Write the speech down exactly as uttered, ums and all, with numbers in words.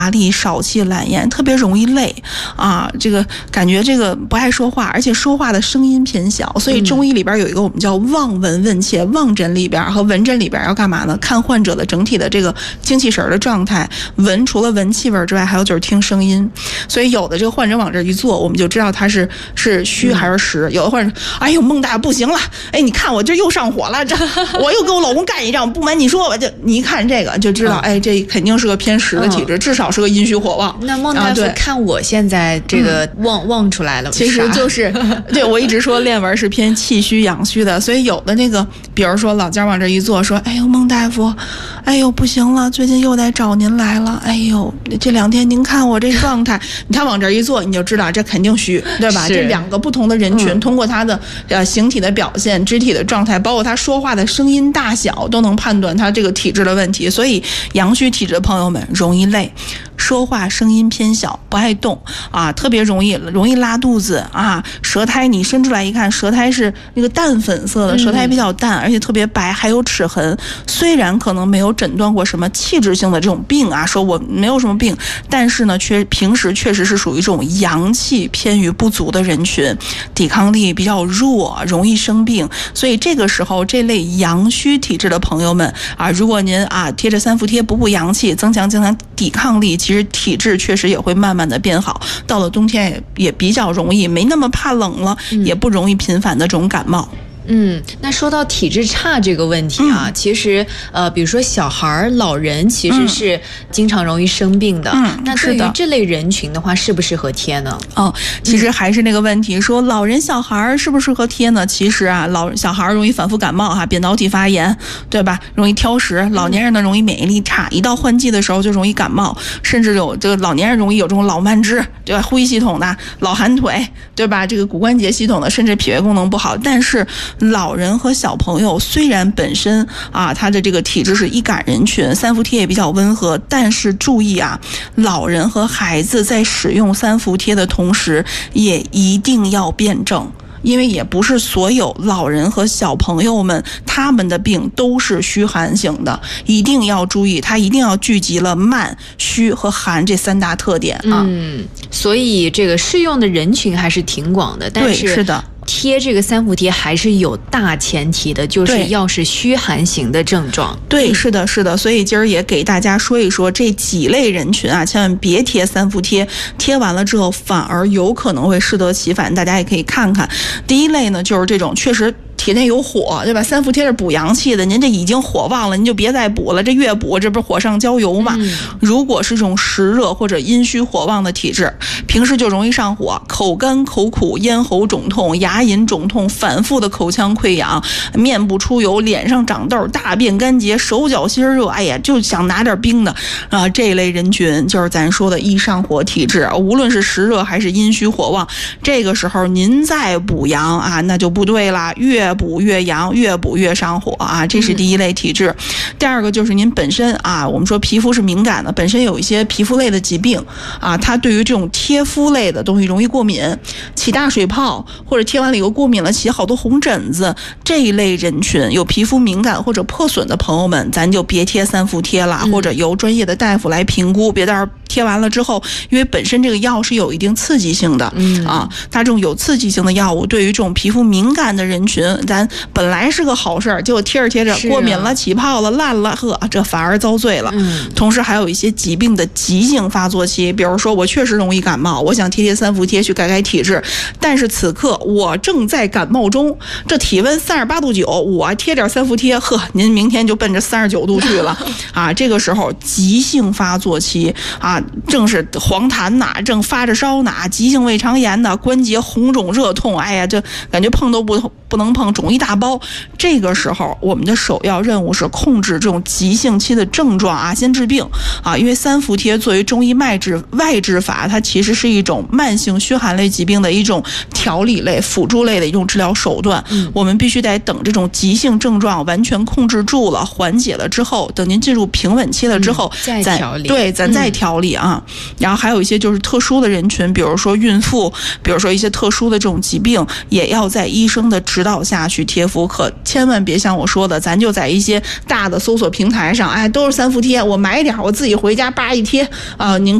压力、少气、懒言，特别容易累啊。这个感觉这个不爱说话，而且说话的声音偏小。所以中医里边有一个我们叫望闻问切，望诊里边和闻诊里边要干嘛呢？看患者的整体的这个精气神的状态。闻除了闻气味之外，还有就是听声音。所以有的这个患者往这一坐，我们就知道他是是虚还是实。有的患者，哎呦孟大不行了，哎你看我这又上火了，这我又跟我老公干一仗，不瞒你说吧，就你一看这个就知道，哎这肯定是个偏实的体质，至少是个阴虚火旺。 那孟大夫、啊、看我现在这个望、嗯、望出来了， 其实就是对我一直说练文是偏气虚阳虚的，所以有的那个比如说老家往这一坐，说哎呦孟大夫，哎呦不行了，最近又得找您来了，哎呦这两天您看我这状态，他往这一坐你就知道这肯定虚，对吧？这两个不同的人群、嗯、通过他的呃形体的表现、肢体的状态，包括他说话的声音大小，都能判断他这个体质的问题。所以阳虚体质的朋友们容易累，说话声音偏小，不爱动啊，特别容易容易拉肚子啊，舌苔你伸出来一看，舌苔是那个淡粉色的，舌苔比较淡，而且特别白，还有齿痕。虽然可能没有诊断过什么气质性的这种病啊，说我没有什么病，但是呢，确平时确实是属于这种阳气偏于不足的人群，抵抗力比较弱，容易生病。所以这个时候，这类阳虚体质的朋友们啊，如果您啊贴着三伏贴补补阳气，增强增强抵抗力，其实体质确实也会慢慢的变好。到了冬天也也比较容易，没那么怕冷了，嗯、也不容易频繁的这种感冒。 嗯，那说到体质差这个问题啊，嗯、其实呃，比如说小孩、老人其实是经常容易生病的。嗯，那对于这类人群的话，适不适合贴呢？ 哦，其实还是那个问题，说老人、小孩适不适合贴呢？其实啊，老小孩容易反复感冒哈、啊，扁桃体发炎，对吧？容易挑食。老年人呢，容易免疫力差，一到换季的时候就容易感冒，甚至有这个老年人容易有这种老慢支，对吧？呼吸系统的、老寒腿，对吧？这个骨关节系统的，甚至脾胃功能不好，但是老人和小朋友虽然本身啊，他的这个体质是易感人群，三伏贴也比较温和，但是注意啊，老人和孩子在使用三伏贴的同时，也一定要辩证。因为也不是所有老人和小朋友们他们的病都是虚寒型的，一定要注意，它一定要聚集了慢、虚和寒这三大特点啊。 嗯，所以这个适用的人群还是挺广的，但是对，是的。 贴这个三伏贴还是有大前提的，就是要是虚寒型的症状。 对，是的，是的。所以今儿也给大家说一说这几类人群啊，千万别贴三伏贴，贴完了之后反而有可能会适得其反。大家也可以看看，第一类呢就是这种确实体内有火，对吧？三伏贴是补阳气的，您这已经火旺了，您就别再补了，这越补这不是火上浇油吗？嗯、如果是这种实热或者阴虚火旺的体质，平时就容易上火，口干口苦，咽喉肿痛，牙龈肿痛，反复的口腔溃疡，面部出油，脸上长痘，大便干结，手脚心热，哎呀，就想拿点冰的啊！这一类人群就是咱说的易上火体质，无论是实热还是阴虚火旺，这个时候您再补阳啊，那就不对了，越补越阳，越补越上火啊，这是第一类体质。嗯、第二个就是您本身啊，我们说皮肤是敏感的，本身有一些皮肤类的疾病啊，它对于这种贴敷类的东西容易过敏，起大水泡，或者贴完了以后过敏了，起好多红疹子，这一类人群有皮肤敏感或者破损的朋友们，咱就别贴三伏贴了，嗯、或者由专业的大夫来评估，别到时候贴完了之后，因为本身这个药是有一定刺激性的，嗯啊，它这种有刺激性的药物，对于这种皮肤敏感的人群，咱本来是个好事儿，结果贴着贴着过敏了、起泡了、烂了，呵，这反而遭罪了。嗯，同时还有一些疾病的急性发作期，比如说我确实容易感冒，我想贴贴三伏贴去改改体质，但是此刻我正在感冒中，这体温三十八度九，我贴点三伏贴，呵，您明天就奔着三十九度去了啊！这个时候急性发作期啊，正是黄痰呐，正发着烧呐，急性胃肠炎呐，关节红肿热痛，哎呀，这感觉碰都不不能碰，肿一大包。这个时候我们的首要任务是控制这种急性期的症状啊，先治病啊，因为三伏贴作为中医脉治外治法，它其实是一种慢性虚寒类疾病的一种调理类、辅助类的一种治疗手段。嗯、我们必须得等这种急性症状完全控制住了、缓解了之后，等您进入平稳期了之后， 嗯、再调理。 对，咱再调理啊。嗯、然后还有一些就是特殊的人群，比如说孕妇，比如说一些特殊的这种疾病，也要在医生的指导下下去贴敷，可千万别像我说的，咱就在一些大的搜索平台上，哎，都是三伏贴，我买一点，我自己回家叭一贴啊、呃。您